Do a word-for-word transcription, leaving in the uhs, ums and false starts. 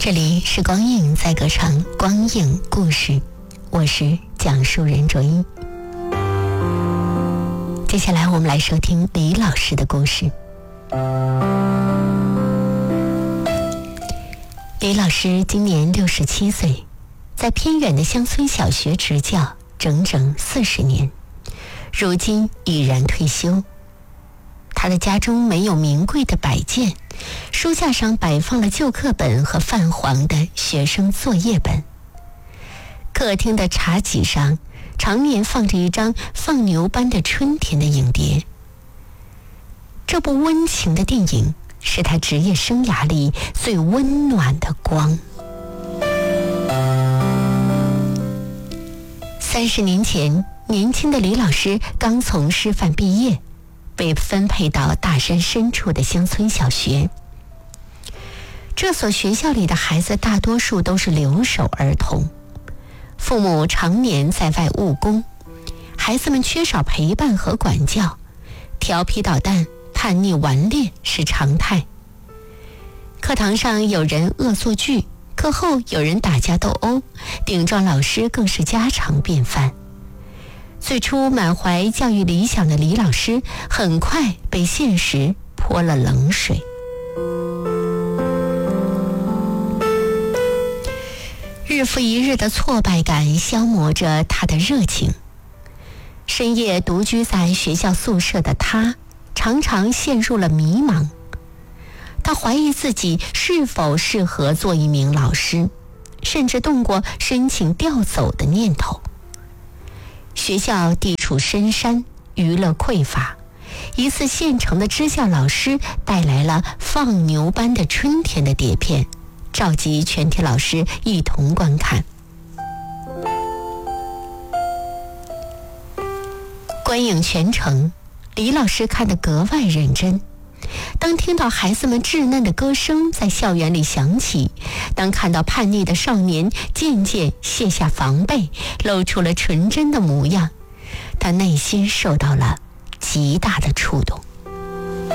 这里是光影在歌唱，光影故事，我是讲述人卓一。接下来我们来收听李老师的故事。李老师今年六十七岁，在偏远的乡村小学执教整整四十年，如今已然退休。他的家中没有名贵的摆件，书架上摆放了旧课本和泛黄的学生作业本。客厅的茶几上常年放着一张放牛班的春天的影碟。这部温情的电影是他职业生涯里最温暖的光。三十年前，年轻的李老师刚从师范毕业，被分配到大山深处的乡村小学。这所学校里的孩子大多数都是留守儿童，父母常年在外务工，孩子们缺少陪伴和管教，调皮捣蛋、叛逆顽劣是常态。课堂上有人恶作剧，课后有人打架斗殴，顶撞老师更是家常便饭。最初满怀教育理想的李老师，很快被现实泼了冷水。日复一日的挫败感消磨着他的热情。深夜独居在学校宿舍的他，常常陷入了迷茫。他怀疑自己是否适合做一名老师，甚至动过申请调走的念头。学校地处深山，娱乐匮乏，一次县城的支教老师带来了放牛班的春天的碟片，召集全体老师一同观看。观影全程，李老师看得格外认真。当听到孩子们稚嫩的歌声在校园里响起，当看到叛逆的少年渐渐卸下防备，露出了纯真的模样，他内心受到了极大的触动。